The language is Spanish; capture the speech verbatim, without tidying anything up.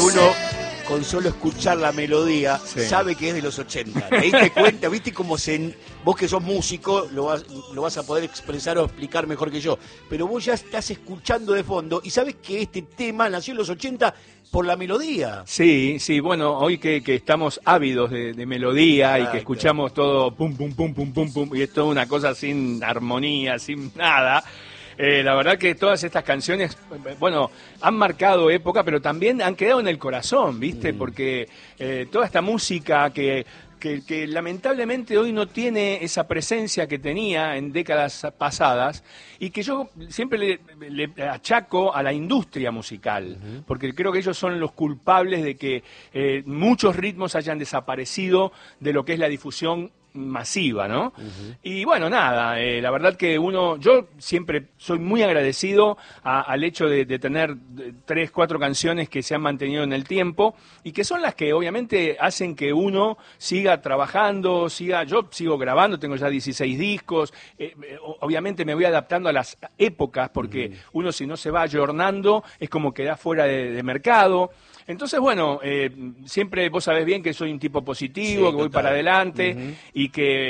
uno con solo escuchar la melodía sí. sabe que es de los ochenta. ¿Te diste cuenta? ¿Viste cómo se... Vos que sos músico lo vas, lo vas a poder expresar o explicar mejor que yo, pero vos ya estás escuchando de fondo y sabes que este tema nació en los ochenta por la melodía. Sí, sí, bueno, hoy que, que estamos ávidos de, de melodía ah, y que escuchamos claro. todo pum, pum, pum, pum, pum, pum, y es toda una cosa sin armonía, sin nada... Eh, la verdad que todas estas canciones, bueno, han marcado época, pero también han quedado en el corazón, ¿viste? Mm. Porque eh, toda esta música que, que, que lamentablemente hoy no tiene esa presencia que tenía en décadas pasadas y que yo siempre le, le achaco a la industria musical, uh-huh. porque creo que ellos son los culpables de que eh, muchos ritmos hayan desaparecido de lo que es la difusión masiva, ¿no? Uh-huh. Y bueno, nada, eh, la verdad que uno, yo siempre soy muy agradecido a, al hecho de, de tener tres, cuatro canciones que se han mantenido en el tiempo y que son las que obviamente hacen que uno siga trabajando, siga, yo sigo grabando, tengo ya dieciséis discos, eh, obviamente me voy adaptando a las épocas porque uh-huh. uno si no se va ayornando es como queda fuera de, de mercado. Entonces, bueno, eh, siempre vos sabés bien que soy un tipo positivo, sí, que voy total. para adelante uh-huh. y que